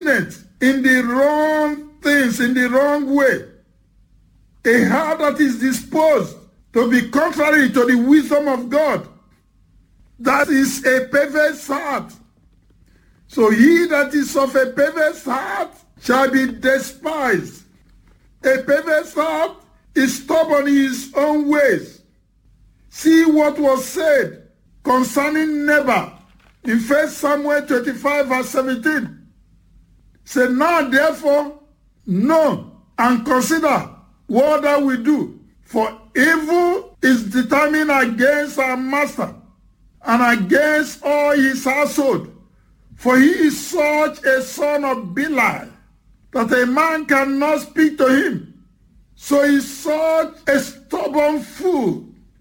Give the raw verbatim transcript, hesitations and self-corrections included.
in the wrong things, in the wrong way. A heart that is disposed to be contrary to the wisdom of God. That is a perverse heart. So he that is of a perverse heart shall be despised. A perverse heart is stubborn in his own ways. See what was said concerning Nabal in First Samuel twenty-five verse seventeen. Say, now therefore, know and consider what thou will do, for evil is determined against our master and against all his household. For he is such a son of Belial that a man cannot speak to him. So he is such a stubborn fool